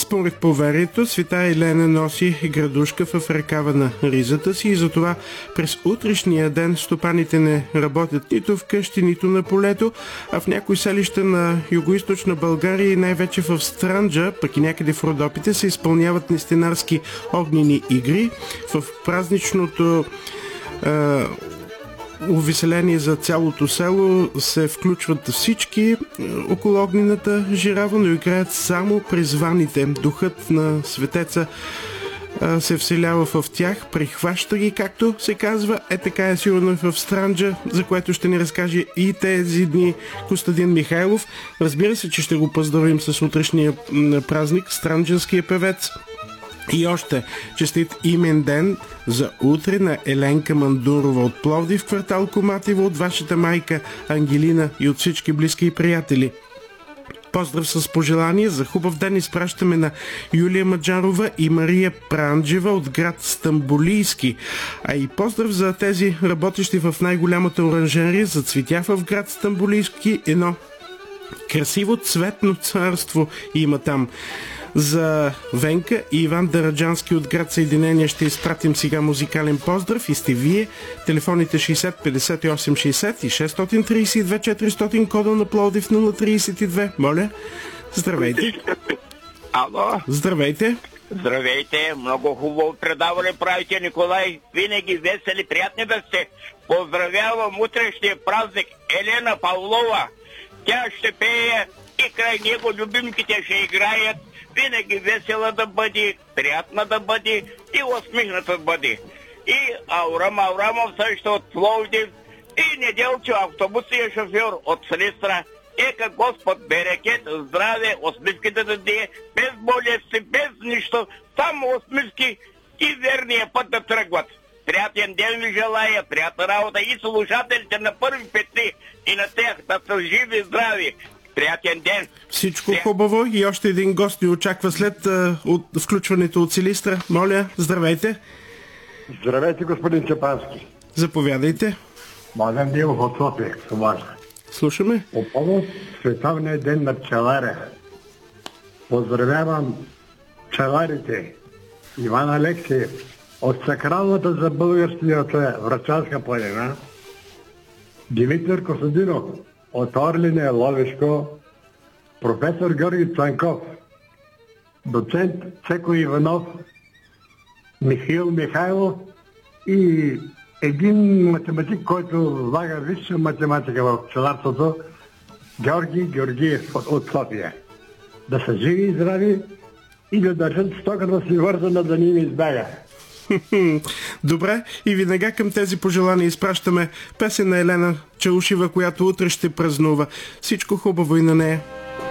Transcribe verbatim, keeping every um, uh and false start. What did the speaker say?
Според поверието, света Елена носи градушка в ръкава на ризата си и затова през утрешния ден стопаните не работят нито в къщи, нито на полето, а в някои селища на югоизточна България и най-вече в Странджа, пък и някъде в Родопите, се изпълняват нестенарски огнени игри. В празничното е, увеселение за цялото село се включват всички около огнената жирава, но играят само призваните. Духът на светеца се вселява в тях, прихваща ги, както се казва. Е, така е сигурно и в Странджа, за което ще ни разкаже и тези дни Костадин Михайлов. Разбира се, че ще го поздравим с утрешния празник, странджанския певец. И още честит имен ден за утре на Еленка Мандурова от Пловдив, квартал Коматево, от вашата майка Ангелина и от всички близки и приятели. Поздрав с пожелание за хубав ден изпращаме на Юлия Маджарова и Мария Пранджева от град Стамболийски. А и поздрав за тези работещи в най-голямата оранжерия за цветя в град Стамболийски. Едно красиво цветно царство има там. За Венка и Иван Дараджански от град Съединение ще изпратим сега музикален поздрав и сте вие. Телефоните шейсет петдесет и осем шейсет и шестстотин тридесет и две четиристотин, кода на Пловдив нула тридесет и две. Моля, здравейте. Ало. Здравейте. Здравейте, много хубаво предаване правите, Николай. Винаги весели, приятни да сте. Поздравявам утрешния празник Елена Павлова. Тя ще пее и край него любимките ще играят. Винаги весела да бъде, приятна да бъде и усмихната да бъде. И Аурам Аурамов също от Пловдив, и Неделчо, автобусния шофьор от Силистра. Ека Господ берекет, здраве, усмивки да даде, без болести, без нищо, само усмивки и верния път да тръгват. Приятен ден ви желая, приятна работа и слушателите на първи петли и на тях да са живи и здрави. Приятен ден! Всичко хубаво и още един гост ни очаква след а, от включването от Силистра. Моля, здравейте! Здравейте, господин Чапански! Заповядайте! Младен Дилов от София, Сумажа. Слушаме. По повод Световния ден на пчеларя. Поздравявам пчеларите Иван Алексиев от сакралната за българската Врачанска планина, Димитър Костадинов от Орлине, Ловешко, професор Георги Цанков, доцент Цеко Иванов, Михаил Михайлов и един математик, който влага висша математика в пчеларството, Георги Георгиев от София. Да са живи и здрави и да държат стоката си вързана да ни им избяга. Добре, и веднага към тези пожелания изпращаме песен на Елена Чаушева, която утре ще празнува. Всичко хубаво и на нея.